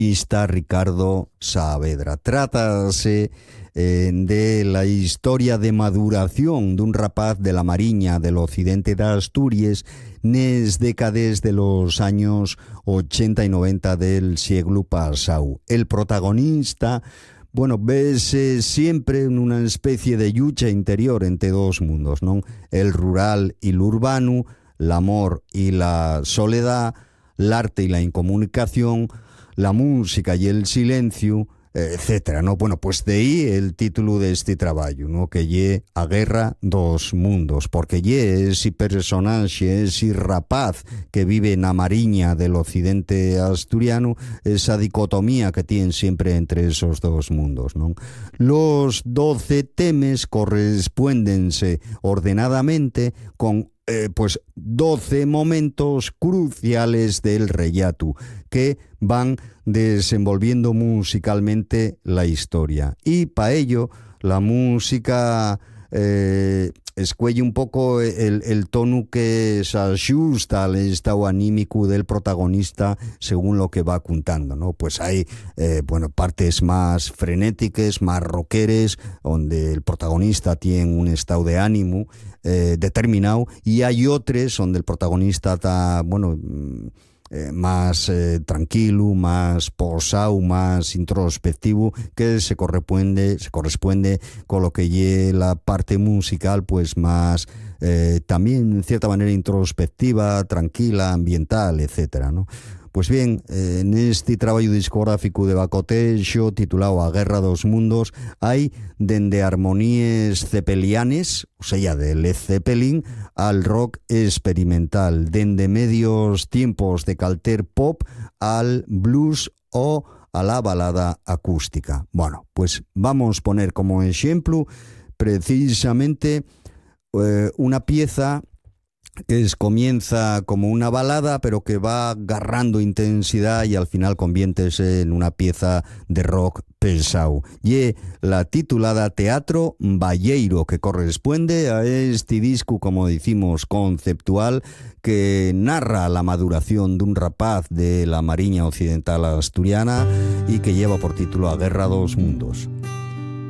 está Ricardo Saavedra. Trátase de la historia de maduración dun rapaz de la Mariña del occidente de Asturias nes décades de los años 80 y 90 del siglo pasado. El protagonista, bueno, vese siempre en una especie de lucha interior entre dos mundos, ¿no? El rural y el urbano, el amor y la soledad, el arte y la incomunicación, la música y el silencio, etcétera, ¿no? Bueno, pues de ahí el título de este trabajo, ¿no? Que lle A Guerra dos Mundos, porque lle ese personaje, ese rapaz que vive na Mariña del occidente asturiano, esa dicotomía que tienen siempre entre esos dos mundos, ¿no? Los 12 temas correspondense ordenadamente con pues 12 momentos cruciales del rellato que van desenvolviendo musicalmente la historia. Y para ello la música escuelle un poco el tono que se ajusta al estado anímico del protagonista según lo que va contando, ¿no? Pues hay partes más frenéticas, más rockeres, donde el protagonista tiene un estado de ánimo determinado, y hay otras donde el protagonista está, más tranquilo, más posado, más introspectivo, que se corresponde con lo que lleva la parte musical, pues más también en cierta manera introspectiva, tranquila, ambiental, etcétera, ¿no? Pues bien, en este trabajo discográfico de Bacotexo titulado A Guerra dos Mundos hay dende armonías zeppelianes, o sea, de Led Zeppelin, al rock experimental, dende medios tiempos de calter pop al blues o a la balada acústica. Bueno, pues vamos a poner como ejemplo precisamente una pieza que comienza como una balada, pero que va agarrando intensidad y al final conviértese en una pieza de rock pesado. Y la titulada Teatro Balleiro, que corresponde a este disco, como decimos, conceptual, que narra la maduración de un rapaz de la Mariña occidental asturiana y que lleva por título A Guerra dos Mundos.